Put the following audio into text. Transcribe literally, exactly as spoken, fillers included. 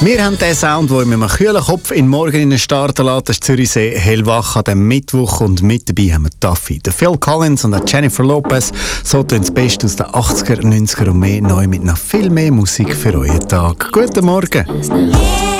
Wir haben den Sound, der mit einem kühlen Kopf in den Morgen starten lässt. Das ist Zürichsee hellwach an diesem Mittwoch. Und mit dabei haben wir Duffy, der Phil Collins und Jennifer Lopez. So tun das Beste aus den achtziger, neunziger und mehr neu mit noch viel mehr Musik für euren Tag. Guten Morgen.